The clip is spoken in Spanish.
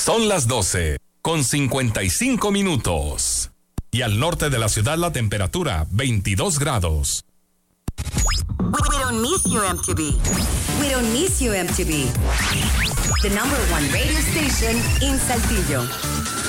Son las 12:55. Y al norte de la ciudad la temperatura 22 grados. We don't miss you, MTV. We don't miss you, MTV. The #1 radio station in Saltillo.